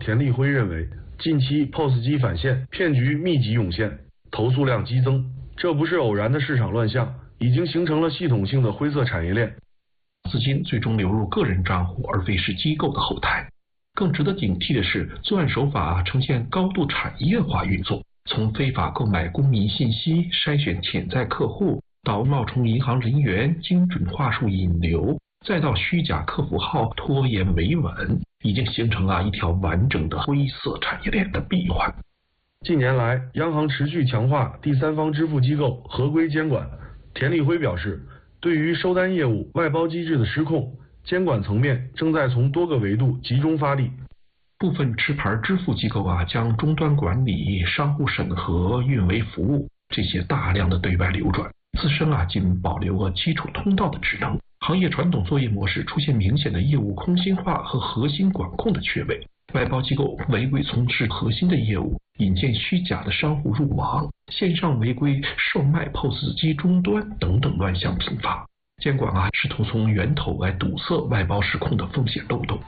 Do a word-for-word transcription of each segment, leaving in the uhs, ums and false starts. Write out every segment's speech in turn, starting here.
田立辉认为，近期 P O S 机返现骗局密集涌现，投诉量激增，这不是偶然的市场乱象，已经形成了系统性的灰色产业链。 资金最终流入个人账户，而非是机构的后台。更值得警惕的是，作案手法呈现高度产业化运作，从非法购买公民信息、筛选潜在客户，到冒充银行人员、精准话术引流，再到虚假客服号拖延维稳，已经形成了一条完整的灰色产业链的闭环。 近年来，央行持续强化第三方支付机构合规监管。田立辉表示，对于收单业务外包机制的失控，监管层面正在从多个维度集中发力。 部分持牌支付机构啊，将终端管理、商户审核、运维服务这些大量的对外流转，自身啊仅保留了基础通道的职能。行业传统作业模式出现明显的业务空心化和核心管控的缺位，外包机构违规从事核心的业务，引荐虚假的商户入网，线上违规售卖 P O S 机终端等等乱象频发。监管啊试图从源头来堵塞外包失控的风险漏洞。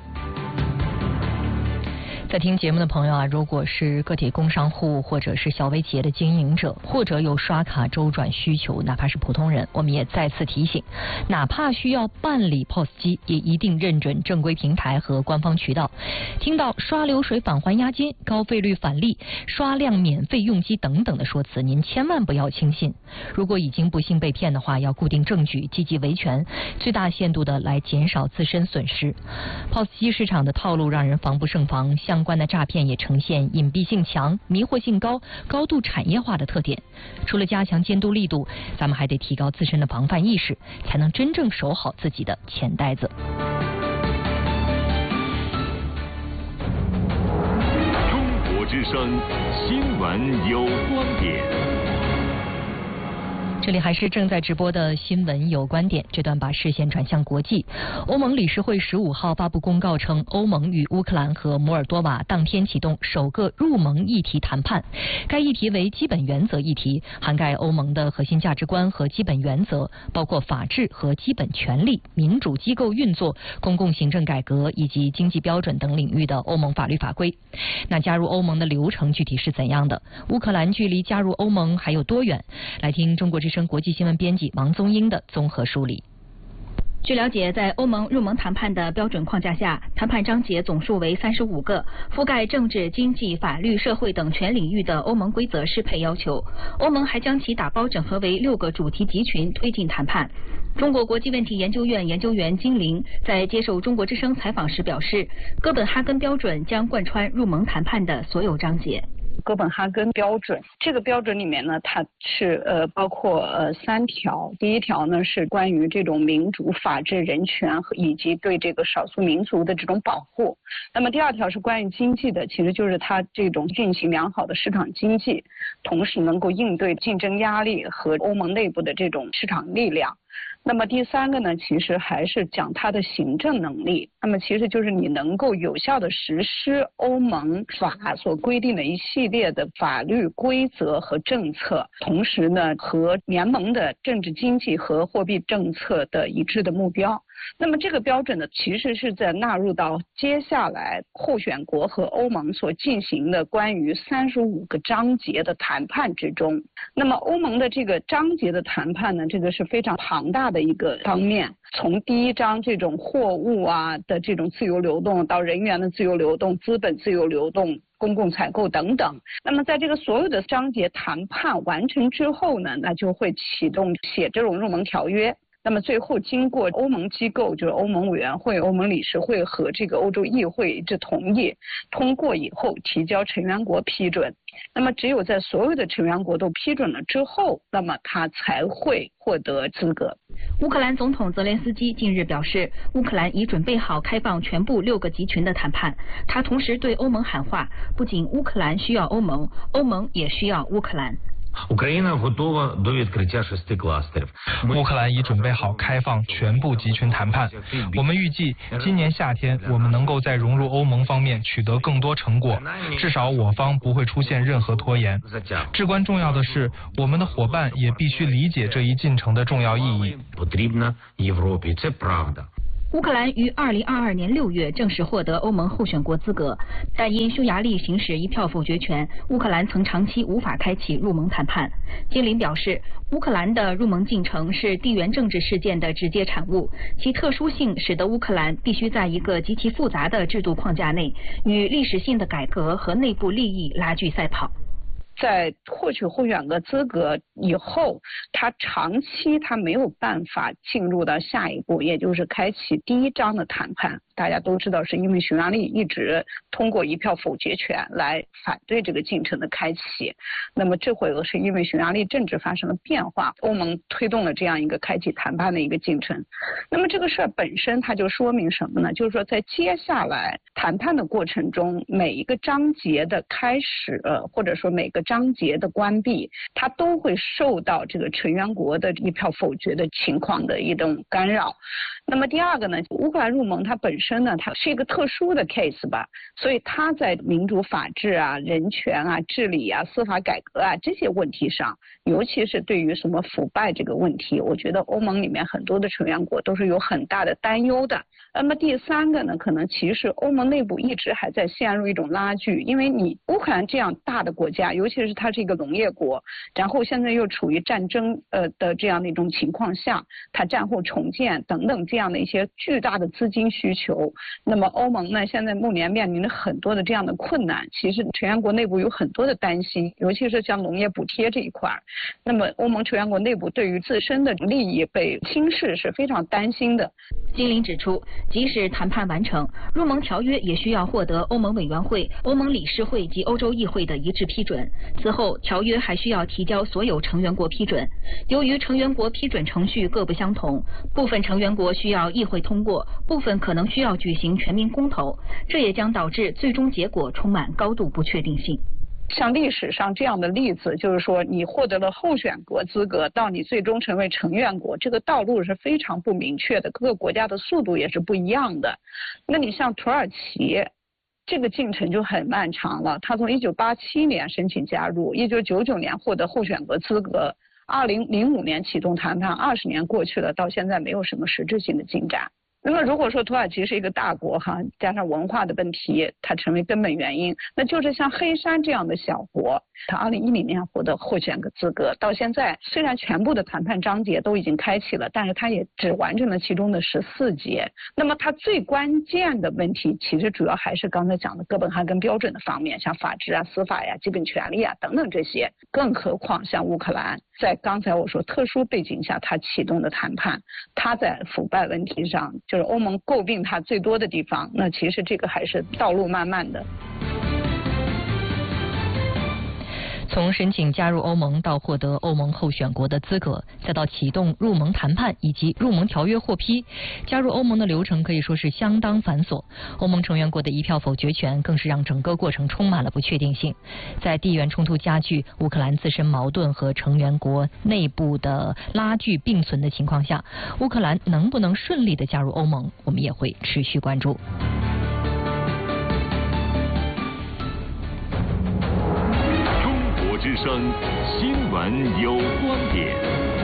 在听节目的朋友啊，如果是个体工商户或者是小微企业的经营者，或者有刷卡周转需求，哪怕是普通人，我们也再次提醒，哪怕需要办理 P O S 机，也一定认准正规平台和官方渠道。听到刷流水返还押金、高费率返利、刷量免费用机等等的说辞，您千万不要轻信。如果已经不幸被骗的话，要固定证据，积极维权，最大限度的来减少自身损失。P O S 机市场的套路让人防不胜防，相关的诈骗也呈现隐蔽性强、迷惑性高、高度产业化的特点。除了加强监督力度，咱们还得提高自身的防范意识，才能真正守好自己的钱袋子。 中国之声新闻有观点。 这里还是正在直播的新闻有观点，这段把视线转向国际。欧盟理事会十五号发布公告称，欧盟与乌克兰和摩尔多瓦当天启动首个入盟议题谈判。该议题为基本原则议题，涵盖欧盟的核心价值观和基本原则，包括法治和基本权利、民主机构运作、公共行政改革以及经济标准等领域的欧盟法律法规。那加入欧盟的流程具体是怎样的？乌克兰距离加入欧盟还有多远？来听中国之声国际新闻编辑王宗英的综合梳理。 据了解，在欧盟入盟谈判的标准框架下，谈判章节总数为三十五个，覆盖政治、经济、法律、社会等全领域的欧盟规则适配要求。欧盟还将其打包整合为六个主题集群，推进谈判。中国国际问题研究院研究员金玲在接受中国之声采访时表示，哥本哈根标准将贯穿入盟谈判的所有章节。 哥本哈根标准，这个标准里面呢，它是呃包括呃三条。第一条呢是关于这种民主、法治、人权和以及对这个少数民族的这种保护。那么第二条是关于经济的，其实就是它这种运行良好的市场经济，同时能够应对竞争压力和欧盟内部的这种市场力量。那么第三个呢，其实还是讲它的行政能力。那么其实就是你能够有效的实施欧盟法所规定的一系列的法律规则和政策，同时呢和联盟的政治经济和货币政策的一致的目标。那么这个标准呢，其实是在纳入到接下来候选国和欧盟所进行的关于三十五个章节的谈判之中。那么欧盟的这个章节的谈判呢，这个是非常庞大的一个方面，从第一章这种货物啊的这种自由流动，到人员的自由流动、资本自由流动、公共采购等等。那么在这个所有的章节谈判完成之后呢，那就会启动写这种入盟条约。那么最后经过欧盟机构，就是欧盟委员会、欧盟理事会和这个欧洲议会一致同意通过以后，提交成员国批准。那么只有在所有的成员国都批准了之后，那么它才会获得资格。 乌克兰总统泽连斯基近日表示，乌克兰已准备好开放全部六个集群的谈判。他同时对欧盟喊话，不仅乌克兰需要欧盟，欧盟也需要乌克兰。 Україна готова до відкриття шести кластерів. 乌克兰已准备好开放全部集群谈判。我们预计今年夏天我们能够在融入欧盟方面取得更多成果，至少我方不会出现任何拖延。至关重要的是，我们的伙伴也必须理解这一进程的重要意义。 Потрібна Європі, це правда. 乌克兰于二零二二年六月正式获得欧盟候选国资格，但因匈牙利行使一票否决权，乌克兰曾长期无法开启入盟谈判。金陵表示，乌克兰的入盟进程是地缘政治事件的直接产物，其特殊性使得乌克兰必须在一个极其复杂的制度框架内，与历史性的改革和内部利益拉锯赛跑。 在获取候选国资格以后，他长期他没有办法进入到下一步，也就是开启第一章的谈判。大家都知道，是因为匈牙利一直通过一票否决权来反对这个进程的开启。那么这回是因为匈牙利政治发生了变化，欧盟推动了这样一个开启谈判的一个进程。那么这个事儿本身它就说明什么呢？就是说在接下来谈判的过程中，每一个章节的开始，或者说每个章节的关闭，它都会受到这个成员国的一票否决的情况的一种干扰。那么第二个呢，乌克兰入盟它本身呢，它是一个特殊的 case 吧，所以它在民主法治啊、人权啊、治理啊、司法改革啊这些问题上，尤其是对于什么腐败这个问题，我觉得欧盟里面很多的成员国都是有很大的担忧的。那么第三个呢，可能其实欧盟内部一直还在陷入一种拉锯，因为你乌克兰这样大的国家，尤其是它是一个农业国，然后现在又处于战争呃的这样的一种情况下，它战后重建等等这样的一些巨大的资金需求。那么欧盟呢，现在目前面临着很多的这样的困难，其实成员国内部有很多的担心，尤其是像农业补贴这一块。那么欧盟成员国内部对于自身的利益被轻视是非常担心的。 金陵指出，即使谈判完成，入盟条约也需要获得欧盟委员会、欧盟理事会及欧洲议会的一致批准。此后，条约还需要提交所有成员国批准。由于成员国批准程序各不相同，部分成员国需要议会通过，部分可能需要举行全民公投，这也将导致最终结果充满高度不确定性。 像历史上这样的例子，就是说你获得了候选国资格，到你最终成为成员国，这个道路是非常不明确的，各个国家的速度也是不一样的。那你像土耳其，这个进程就很漫长了，他从一九八七年申请加入，一九九九年获得候选国资格，二零零五年启动谈判，二十年过去了，到现在没有什么实质性的进展。那么如果说土耳其是一个大国哈，加上文化的问题，它成为根本原因，那就是像黑山这样的小国，它二零一零年获得候选个资格，到现在虽然全部的谈判章节都已经开启了，但是它也只完成了其中的十四节。那么它最关键的问题，其实主要还是刚才讲的哥本哈根标准的方面，像法治啊、司法呀、基本权利啊等等这些。更何况像乌克兰，在刚才我说特殊背景下，它启动的谈判，它在腐败问题上，就是欧盟诟病它最多的地方，那其实这个还是道路漫漫的。 从申请加入欧盟到获得欧盟候选国的资格，再到启动入盟谈判以及入盟条约获批，加入欧盟的流程可以说是相当繁琐。欧盟成员国的一票否决权更是让整个过程充满了不确定性。在地缘冲突加剧、乌克兰自身矛盾和成员国内部的拉锯并存的情况下，乌克兰能不能顺利的加入欧盟，我们也会持续关注。 之声新闻有观点。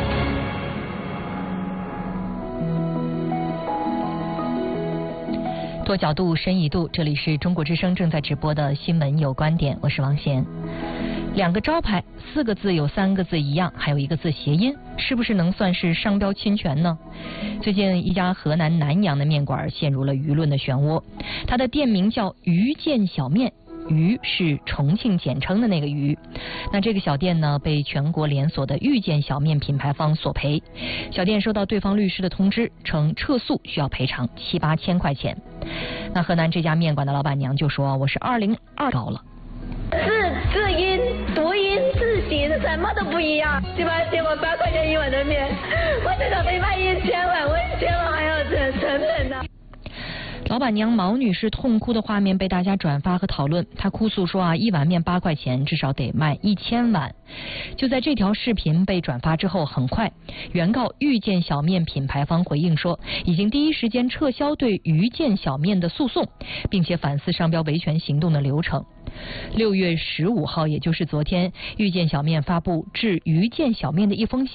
多角度，深一度，这里是中国之声正在直播的新闻有观点，我是王贤。两个招牌，四个字有三个字一样，还有一个字谐音，是不是能算是商标侵权呢？最近一家河南南阳的面馆陷入了舆论的漩涡，它的店名叫鱼见小面。鱼是重庆简称的那个鱼，那这个小店呢被全国连锁的遇见小面品牌方索赔，小店收到对方律师的通知，称撤诉需要赔偿七八千块钱。那河南这家面馆的老板娘就说：“我是二零二高了。” 字字音、读音、字形什么都不一样，七八千我八块钱一碗的面，我这个没卖一千碗，我一千碗还要成成本呢。 老板娘毛女士痛哭的画面被大家转发和讨论，她哭诉说啊，一碗面八块钱，至少得卖一千碗。就在这条视频被转发之后，很快，原告遇见小面品牌方回应说，已经第一时间撤销对遇见小面的诉讼，并且反思商标维权行动的流程。六月十五号，也就是昨天，遇见小面发布致遇见小面的一封信。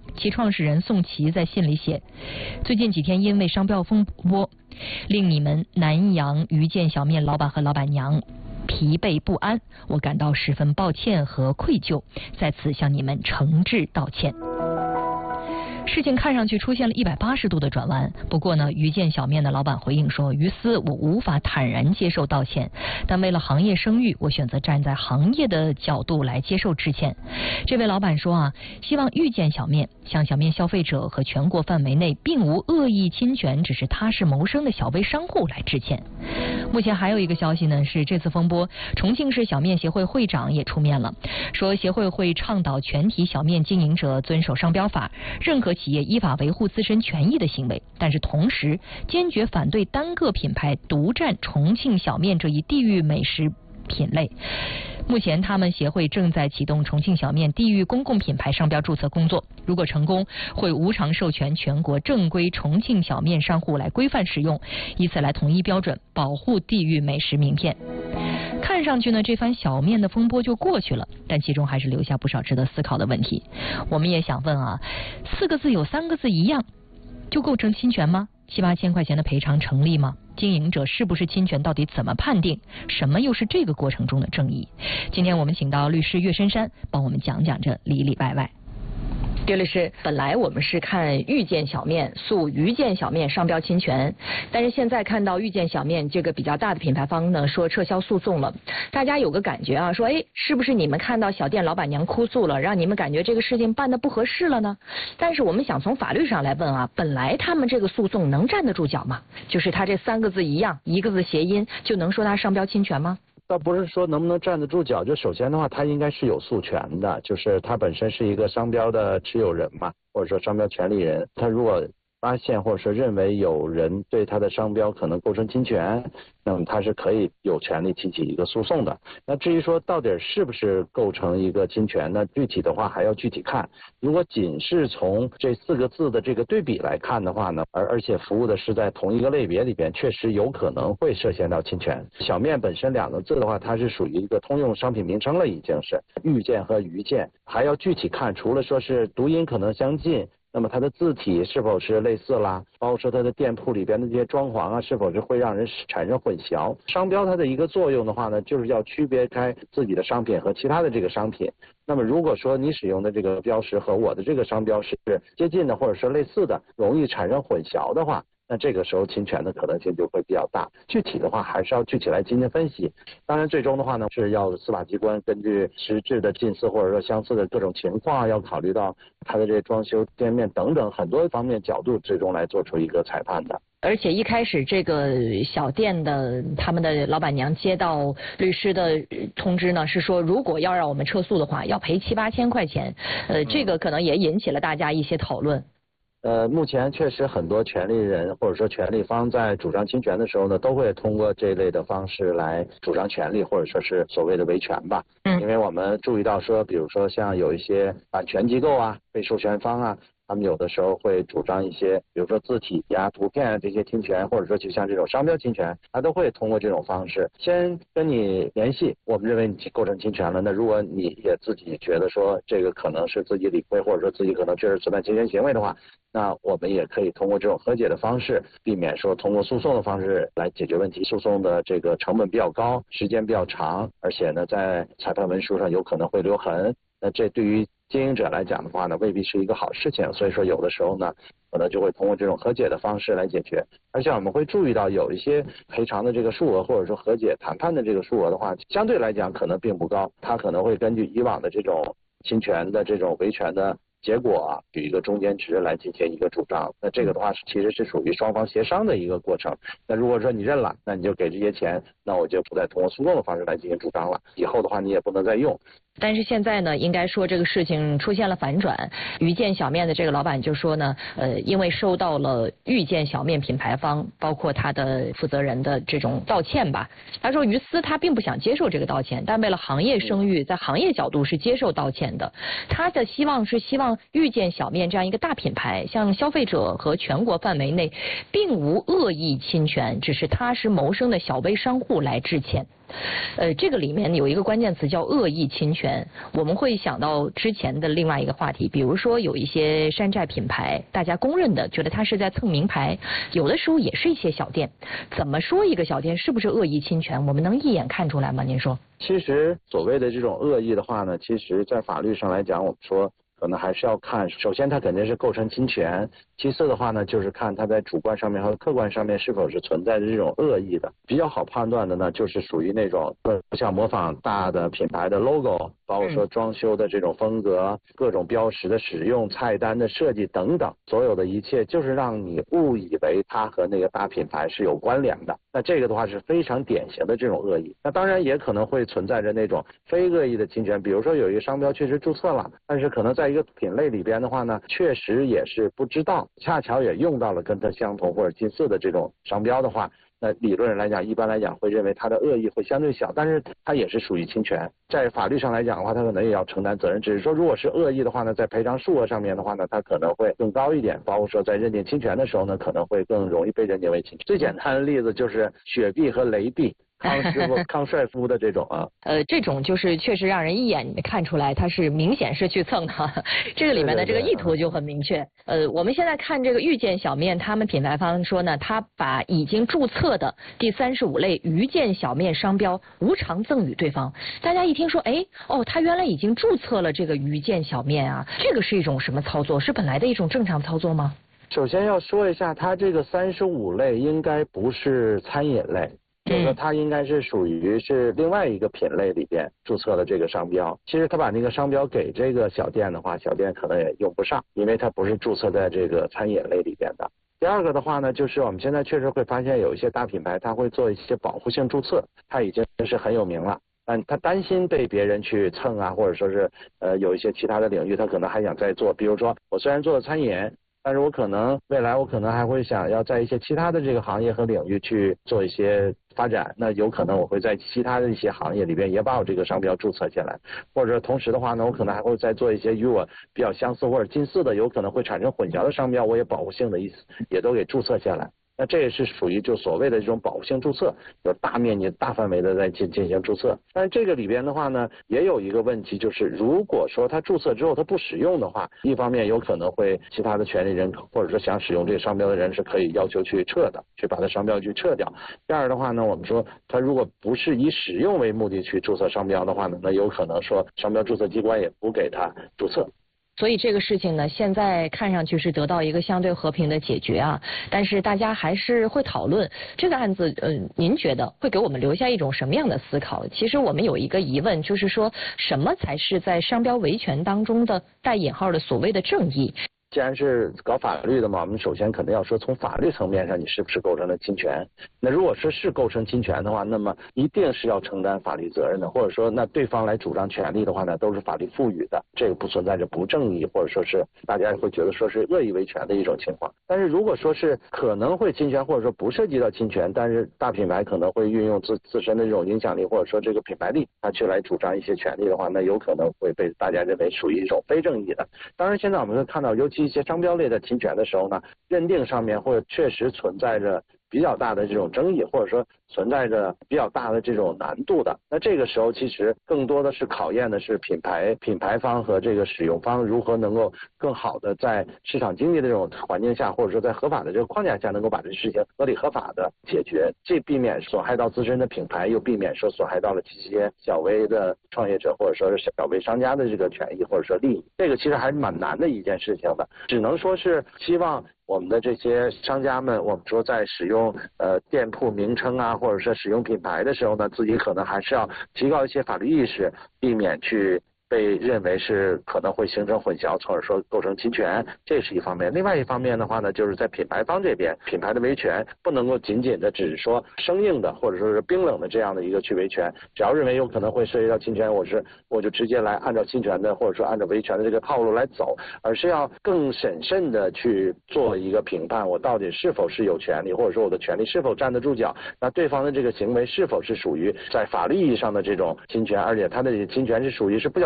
其创始人宋琦在信里写：最近几天因为商标风波，令你们南阳鱼见小面老板和老板娘疲惫不安，我感到十分抱歉和愧疚，在此向你们诚挚道歉。事情看上去出现了一百八十度的转弯，不过呢，鱼见小面的老板回应说：于私我无法坦然接受道歉，但为了行业声誉，我选择站在行业的角度来接受致歉。这位老板说啊，希望遇见小面向小面消费者和全国范围内并无恶意侵权，只是踏实谋生的小微商户来致歉。目前还有一个消息呢，是这次风波，重庆市小面协会会长也出面了，说协会会倡导全体小面经营者遵守商标法，认可企业依法维护自身权益的行为，但是同时坚决反对单个品牌独占重庆小面这一地域美食品类。目前他们协会正在启动重庆小面地域公共品牌商标注册工作，如果成功，会无偿授权全国正规重庆小面商户来规范使用，以此来统一标准，保护地域美食名片。看上去呢，这番小面的风波就过去了，但其中还是留下不少值得思考的问题。我们也想问啊，四个字有三个字一样，就构成侵权吗？七八千块钱的赔偿成立吗？经营者是不是侵权，到底怎么判定？什么又是这个过程中的正义？今天我们请到律师岳深山帮我们讲讲这里里外外。岳律师，本来我们是看遇见小面诉鱼见小面商标侵权，但是现在看到遇见小面这个比较大的品牌方呢说撤销诉讼了，大家有个感觉啊，说哎，是不是你们看到小店老板娘哭诉了，让你们感觉这个事情办得不合适了呢？但是我们想从法律上来问啊，本来他们这个诉讼能站得住脚吗？就是他这三个字一样，一个字谐音，就能说他商标侵权吗？ 倒不是说能不能站得住脚，就首先的话，他应该是有诉权的，就是他本身是一个商标的持有人嘛，或者说商标权利人，他如果发现或者说认为有人对他的商标可能构成侵权，那么他是可以有权利提起一个诉讼的。那至于说到底是不是构成一个侵权呢？具体的话还要具体看。如果仅是从这四个字的这个对比来看的话呢，而而且服务的是在同一个类别里边，确实有可能会涉嫌到侵权。小面本身两个字的话，它是属于一个通用商品名称了，已经是遇见和鱼见，还要具体看，除了说是读音可能相近，那么它的字体是否是类似啦，包括说它的店铺里边的这些装潢啊，是否是会让人产生混淆。商标它的一个作用的话呢，就是要区别开自己的商品和其他的这个商品。那么如果说你使用的这个标识和我的这个商标是接近的或者是类似的，容易产生混淆的话，那这个时候侵权的可能性就会比较大。具体的话还是要具体来进行分析。当然最终的话呢，是要司法机关根据实质的近似或者说相似的各种情况，要考虑到它的这装修店面等等很多方面角度，最终来做出一个裁判的。 而且一开始这个小店的他们的老板娘接到律师的通知呢，是说如果要让我们撤诉的话，要赔七八千块钱。呃，这个可能也引起了大家一些讨论。 呃，目前确实很多权利人或者说权利方在主张侵权的时候呢，都会通过这类的方式来主张权利，或者说是所谓的维权吧。嗯，因为我们注意到说，比如说像有一些版权机构啊、被授权方啊，他们有的时候会主张一些，比如说字体呀、图片啊这些侵权，或者说就像这种商标侵权，他都会通过这种方式先跟你联系，我们认为你构成侵权了，那如果你也自己觉得说这个可能是自己理亏，或者说自己可能确实存在侵权行为的话，那我们也可以通过这种和解的方式，避免说通过诉讼的方式来解决问题。诉讼的这个成本比较高，时间比较长，而且呢在裁判文书上有可能会留痕，那这对于经营者来讲的话呢，未必是一个好事情。所以说有的时候呢，可能就会通过这种和解的方式来解决。而且我们会注意到有一些赔偿的这个数额，或者说和解谈判的这个数额的话，相对来讲可能并不高，它可能会根据以往的这种侵权的这种维权的结果啊，举一个中间值来进行一个主张。那这个的话是其实是属于双方协商的一个过程。那如果说你认了，那你就给这些钱，那我就不再通过诉讼的方式来进行主张了，以后的话你也不能再用。 但是现在呢，应该说这个事情出现了反转。鱼见小面的这个老板就说呢，呃，因为收到了遇见小面品牌方包括他的负责人的这种道歉吧，他说于私他并不想接受这个道歉，但为了行业声誉，在行业角度是接受道歉的。他的希望是希望像遇见小面这样一个大品牌，向消费者和全国范围内并无恶意侵权，只是踏实谋生的小微商户来致歉。呃，这个里面有一个关键词叫恶意侵权，我们会想到之前的另外一个话题，比如说有一些山寨品牌，大家公认的觉得它是在蹭名牌，有的时候也是一些小店。怎么说一个小店是不是恶意侵权？我们能一眼看出来吗？您说？ 其实所谓的这种恶意的话呢，其实在法律上来讲，我们说可能还是要看，首先它肯定是构成侵权，其次的话呢，就是看它在主观上面和客观上面是否是存在着这种恶意的。比较好判断的呢，就是属于那种像模仿大的品牌的 logo， 包括说装修的这种风格、各种标识的使用、菜单的设计等等，所有的一切就是让你误以为它和那个大品牌是有关联的。那这个的话是非常典型的这种恶意。那当然也可能会存在着那种非恶意的侵权，比如说有一个商标确实注册了，但是可能在一个品类里边的话呢，确实也是不知道，恰巧也用到了跟它相同或者近似的这种商标的话，那理论上来讲，一般来讲会认为它的恶意会相对小，但是它也是属于侵权。在法律上来讲的话，它可能也要承担责任，只是说如果是恶意的话呢，在赔偿数额上面的话呢，它可能会更高一点，包括说在认定侵权的时候呢，可能会更容易被认定为侵权。最简单的例子就是雪碧和雷碧。康师傅、康帅傅的这种啊， 呃，这种就是确实让人一眼看出来，它是明显是去蹭的，这个里面的这个意图就很明确。呃，我们现在看这个遇见小面，他们品牌方说呢，他把已经注册的第三十五类遇见小面商标无偿赠与对方。大家一听说，哎，哦，他原来已经注册了这个遇见小面啊，这个是一种什么操作？是本来的一种正常操作吗？ 首先要说一下，它这个三十五类应该不是餐饮类。就是说它应该是属于是另外一个品类里边注册的这个商标。其实他把那个商标给这个小店的话，小店可能也用不上，因为它不是注册在这个餐饮类里边的。第二个的话呢，就是我们现在确实会发现有一些大品牌，它会做一些保护性注册，它已经是很有名了，但他担心被别人去蹭啊，或者说是呃有一些其他的领域，他可能还想再做。比如说我虽然做了餐饮，但是我可能未来我可能还会想要在一些其他的这个行业和领域去做一些发展，那有可能我会在其他的一些行业里边也把我这个商标注册进来，或者同时的话呢，我可能还会再做一些与我比较相似或者近似的，有可能会产生混淆的商标，我也保护性的意思也都给注册下来。那这也是属于就所谓的这种保护性注册，有大面积大范围的在进进行注册。但是这个里边的话呢，也有一个问题，就是如果说他注册之后他不使用的话，一方面有可能会其他的权利人或者说想使用这个商标的人是可以要求去撤的，去把它商标去撤掉。第二的话呢，我们说他如果不是以使用为目的去注册商标的话呢，那有可能说商标注册机关也不给他注册。 所以这个事情呢，现在看上去是得到一个相对和平的解决啊，但是大家还是会讨论这个案子。呃，您觉得会给我们留下一种什么样的思考？其实我们有一个疑问，就是说什么才是在商标维权当中的带引号的所谓的正义？ 既然是搞法律的嘛，我们首先肯定要说从法律层面上你是不是构成了侵权。那如果说是构成侵权的话，那么一定是要承担法律责任的，或者说那对方来主张权利的话呢，都是法律赋予的，这个不存在着不正义或者说是大家会觉得说是恶意维权的一种情况。但是如果说是可能会侵权，或者说不涉及到侵权，但是大品牌可能会运用自自身的这种影响力或者说这个品牌力，他去来主张一些权利的话，那有可能会被大家认为属于一种非正义的。当然现在我们会看到，尤其一些商标类的侵权的时候呢，认定上面会确实存在着比较大的这种争议，或者说存在着比较大的这种难度的。那这个时候其实更多的是考验的是品牌品牌方和这个使用方如何能够更好的在市场经济的这种环境下，或者说在合法的这个框架下，能够把这事情合理合法的解决，这避免损害到自身的品牌，又避免说损害到了这些小微的创业者或者说是小微商家的这个权益或者说利益。这个其实还是蛮难的一件事情的，只能说是希望我们的这些商家们，我们说在使用呃店铺名称啊，或者是使用品牌的时候呢，自己可能还是要提高一些法律意识，避免去被认为是可能会形成混淆，从而说构成侵权，这是一方面。另外一方面的话呢，就是在品牌方这边，品牌的维权不能够仅仅的只是说生硬的或者说是冰冷的这样的一个去维权，只要认为有可能会涉及到侵权，我是我就直接来按照侵权的或者说按照维权的这个套路来走，而是要更审慎的去做一个评判，我到底是否是有权利，或者说我的权利是否站得住脚，那对方的这个行为是否是属于在法律意义上的这种侵权，而且他的侵权是属于是不小心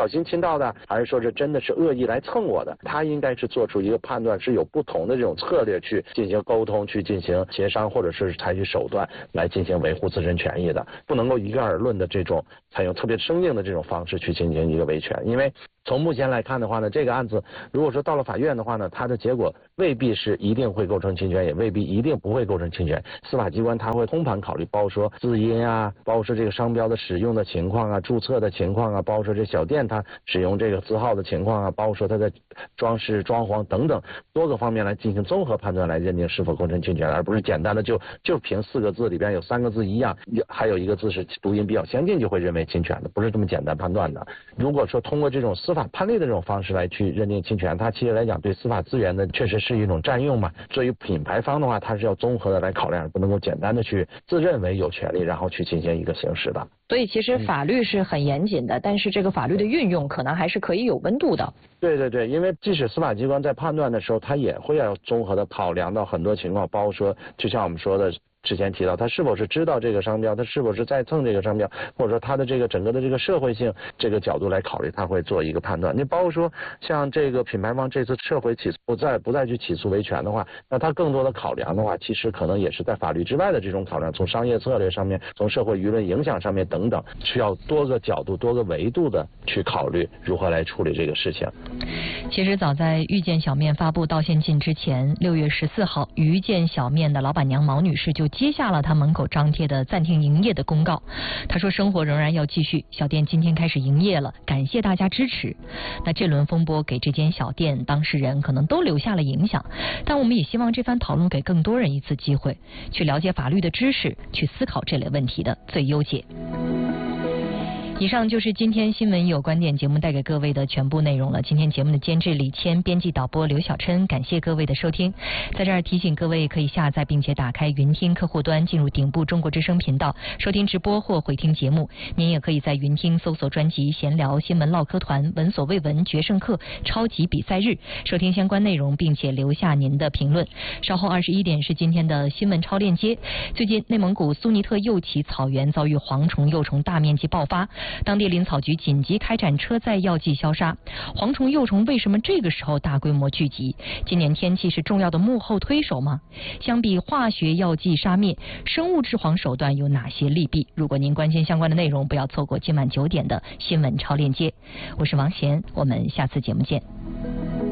心亲到的，还是说是真的是恶意来蹭我的，他应该是做出一个判断，是有不同的这种策略去进行沟通，去进行协商，或者是采取手段来进行维护自身权益的，不能够一概而论的这种采用特别生硬的这种方式去进行一个维权。因为从目前来看的话呢，这个案子如果说到了法院的话呢，它的结果未必是一定会构成侵权，也未必一定不会构成侵权。司法机关它会通盘考虑，包括说字音啊，包括说这个商标的使用的情况啊，注册的情况啊，包括说这小店它使用这个字号的情况啊，包括说它的装饰装潢等等多个方面来进行综合判断，来认定是否构成侵权，而不是简单的就就凭四个字里边有三个字一样，还有一个字是读音比较相近就会认为侵权的，不是这么简单判断的。如果说通过这种司法判例的这种方式来去认定侵权，它其实来讲对司法资源的确实是一种占用嘛。作为品牌方的话，它是要综合的来考量，不能够简单的去自认为有权利然后去进行一个行使的。 所以其实法律是很严谨的，嗯、但是这个法律的运用可能还是可以有温度的。 对对对，因为即使司法机关在判断的时候，它也会要综合的考量到很多情况，包括说就像我们说的之前提到，他是否是知道这个商标，他是否是在蹭这个商标，或者说他的这个整个的这个社会性这个角度来考虑，他会做一个判断。你包括说像这个品牌方这次撤回起诉，不再不再去起诉维权的话，那他更多的考量的话，其实可能也是在法律之外的这种考量，从商业策略上面，从社会舆论影响上面等等，需要多个角度、多个维度的去考虑如何来处理这个事情。 其实早在遇见小面发布道歉信之前，六月十四号，遇见小面的老板娘毛女士就接下了他门口张贴的暂停营业的公告。她说生活仍然要继续，小店今天开始营业了，感谢大家支持。那这轮风波给这间小店当事人可能都留下了影响，但我们也希望这番讨论给更多人一次机会，去了解法律的知识，去思考这类问题的最优解。以上就是今天新闻有观点节目带给各位的全部内容了。今天节目的监制李谦，编辑导播刘小琛，感谢各位的收听。在这儿提醒各位可以下载并且打开云听客户端，进入顶部中国之声频道收听直播或回听节目。您也可以在云听搜索专辑闲聊、新闻唠嗑团、闻所未闻、决胜课、超级比赛日，收听相关内容并且留下您的评论。稍后二十一点是今天的新闻超链接。最近内蒙古苏尼特右旗草原遭遇蝗虫幼虫大面积爆发，当地林草局紧急开展车载药剂消杀。蝗虫幼虫为什么这个时候大规模聚集？今年天气是重要的幕后推手吗？相比化学药剂杀灭，生物治蝗手段有哪些利弊？如果您关心相关的内容，不要错过今晚九点的新闻超链接。我是王贤，我们下次节目见。